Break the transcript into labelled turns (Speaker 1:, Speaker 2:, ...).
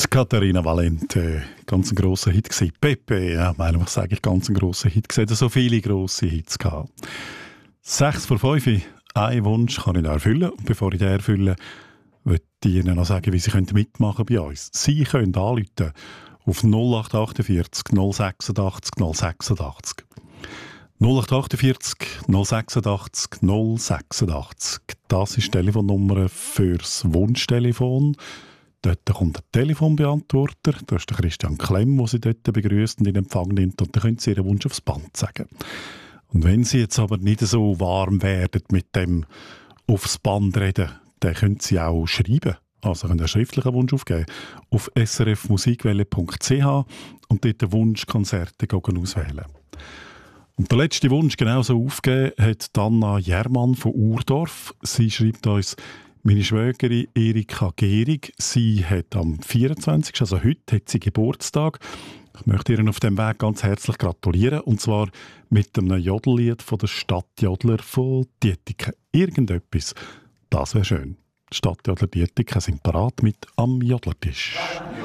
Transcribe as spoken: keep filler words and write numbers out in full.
Speaker 1: Katharina Valente, ganz ein grosser Hit gewesen. Pepe, ja, meine ich sage ich, ganz ein grosser Hit gewesen. So viele grosse Hits gehabt. Sechs vor fünf, einen Wunsch kann ich noch erfüllen. Und bevor ich den erfülle, möchte ich Ihnen noch sagen, wie Sie mitmachen können bei uns. Sie können anrufen auf null acht achtundvierzig null sechsundachtzig null sechsundachtzig. null acht achtundvierzig null sechsundachtzig null sechsundachtzig. Das ist die Telefonnummer fürs Wunschtelefon. Dort kommt der Telefonbeantworter. Das ist der Christian Klemm, der Sie dort begrüßt und in Empfang nimmt. Und dann können Sie Ihren Wunsch aufs Band sagen. Und wenn Sie jetzt aber nicht so warm werden mit dem aufs Band reden, dann können Sie auch schreiben. Also können Sie einen schriftlichen Wunsch aufgeben auf s r f musikwelle punkt c h und dort den Wunschkonzerte auswählen. Und der letzte Wunsch genauso aufgegeben hat Anna Jermann von Urdorf. Sie schreibt uns: Meine Schwägerin Erika Gehrig, sie hat am vierundzwanzigsten also heute, hat sie Geburtstag. Ich möchte ihr auf dem Weg ganz herzlich gratulieren. Und zwar mit einem Jodellied von der Stadtjodler von Dietiken. Irgendetwas, das wäre schön. Die Stadtjodler Dietiken sind parat mit am Jodlertisch.